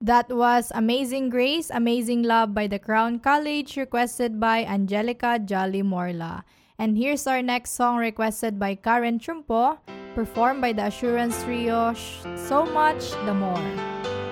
That was Amazing Grace, Amazing Love by the Crown College, requested by Angelica Jolly Morla. And here's our next song requested by Karen Chumpo, performed by the Assurance Trio, So Much the More.